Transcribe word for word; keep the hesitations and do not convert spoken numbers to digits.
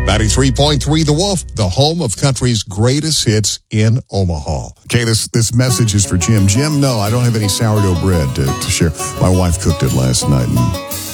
ninety-three point three The Wolf, the home of country's greatest hits in Omaha. Okay, this this message is for Jim. Jim, no, I don't have any sourdough bread to, to share. My wife cooked it last night, and